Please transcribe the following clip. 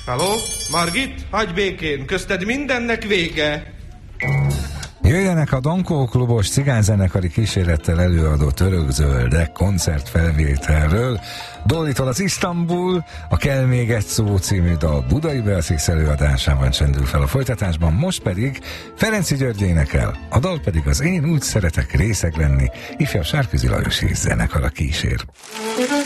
Halló? Margit? Hagyj békén, közted mindennek vége. Jöjjenek a Donkó klubos cigányzenekari kísérettel előadó Törökzöldek koncertfelvételről. Dollitól az Isztambul, a Kell még egy szó című dal Budai Beatrix előadásában csendül fel a folytatásban, most pedig Ferenczy György énekel, a dal pedig az Én úgy szeretek részeg lenni, ifjabb Sárközi Lajos zenekara kísér.